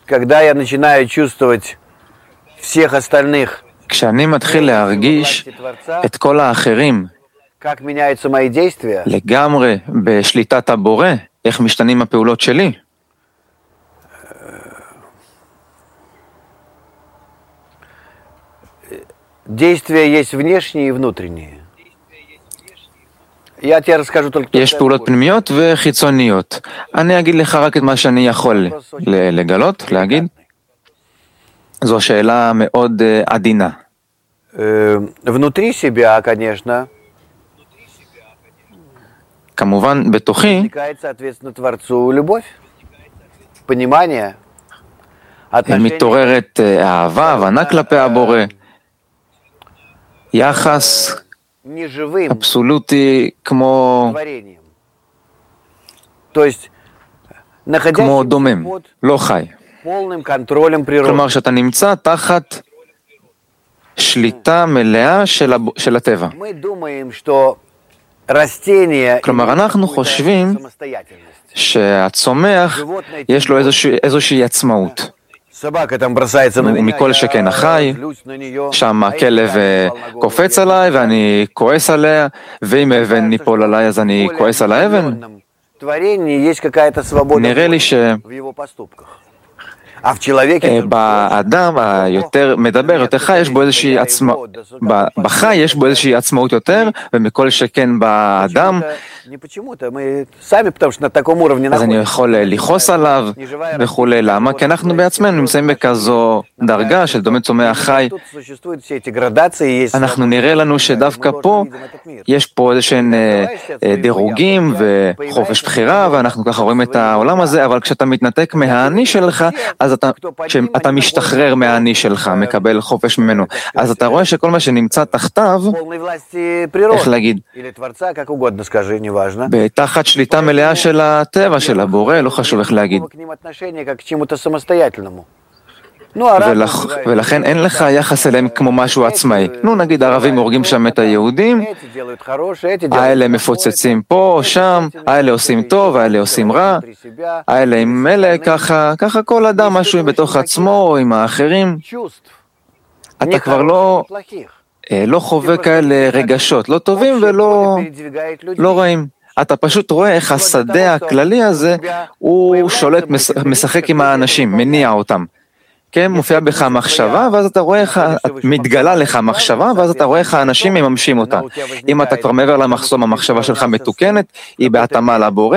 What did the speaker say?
когда я начинаю чувствовать всех остальных, כשאני מתחיל להרגיש את כל האחרים как меняются мои действия, לגמרי בשליטת הבורא, איך משתנים הפעולות שלי, действия есть внешние и внутренние. Я тебе расскажу только то, יש что я פעולות могу. פנימיות וחיצוניות. אני אגיד לך רק את מה שאני יכול לגלות, להגיד. זו שאלה מאוד עדינה. Внутри себя, конечно, כמובן, בתוכי возникает, соответственно, Творцу любовь, понимание, отношение מתעוררת אהבה, הבנה כלפי הבורא, יחס неживым אבסולוטי כמו творением. То есть, כמו находящимся דומם, под לא חי. полным контролем природы. כלומר שאתה נמצא תחת שליטה מלאה של הטבע. Мы думаем, что растение כלומר, אנחנו חושבים самостоятельность. שהצומח יש לו איזושהי עצמאות. Собака там бросается на меня, ומכל שכן החי, злюсь на нее, שם הכלב קופץ עליי ואני כועס עליה, ואם אבן ניפול עליי אז אני כועס על האבן. В творении есть какая-то свобода נראה לי в его поступках. А в человеке שבאדם היותר מדבר, יותר חי, יש בו איזושהי עצמאות, בחי יש בו איזושהי עצמאות יותר, ומכל שכן באדם, не почему-то, мы сами, потому что на таком уровне אז אני находимся. יכול לכעוס עליו וכולי. למה? כי אנחנו בעצמנו נמצאים בכזו דרגה של דומה צומח חי. Тут существуют все эти градации, есть אנחנו נראה לנו שדווקא פה יש פה איזשהם דירוגים וחופש בחירה, ואנחנו ככה רואים את העולם הזה, אבל כשאתה מתנתק מהאני שלך, אז אתה משתחרר מהאני שלך, מקבל חופש ממנו. אז אתה רואה שכל מה שנמצא תחתיו, полной власти природы. איך להגיד, Или Творца, как угодно скажи, неважно. בתחת שליטה מלאה של הטבע, של הבורא, לא חשוב איך להגיד. К ним отношение как к чему-то самостоятельному. Ну, а раб называет ולכן אין לך יחס אליהם כמו משהו עצמאי. נו, נגיד ערבים הורגים שם את היהודים, эти делают хорошее, эти делают האלה מפוצצים פה, שם, האלה עושים טוב, האלה עושים רע, внутри себя. האלה עם אלה, ככה כל אדם משהו בתוך עצמו, עם האחרים. Чувств. אתה כבר לא חווה כאלה רגשות, לא טובים ולא רעים. אתה פשוט רואה איך השדה הכללי הזה, הוא שולט, משחק עם האנשים, מניע אותם. כן, מופיע בך מחשבה, ואז אתה רואה איך, מתגלה לך מחשבה, ואז אתה רואה איך האנשים מממשים אותה. אם אתה כבר מעבר למחסום, המחשבה שלך מתוקנת, היא בהתאמה לבורא.